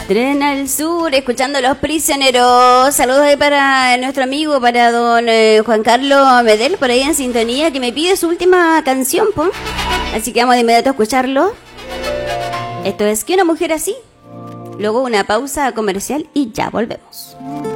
Tren al sur, escuchando Los Prisioneros. Saludos ahí para nuestro amigo, para don Juan Carlos Medel, por ahí en sintonía, que me pide su última canción, po. Así que vamos de inmediato a escucharlo. Esto es Que una mujer así. Luego una pausa comercial y ya volvemos.